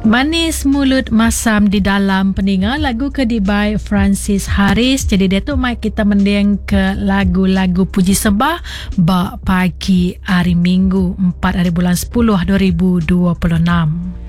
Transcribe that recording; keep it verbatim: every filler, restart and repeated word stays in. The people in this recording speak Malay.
Manis mulut masam di dalam peninga, lagu kedibai Francis Harris. Jadi Datuk Mike kita mendeng ke lagu-lagu puji sembah bak pagi hari Minggu empat hari bulan sepuluh dua ribu dua puluh enam.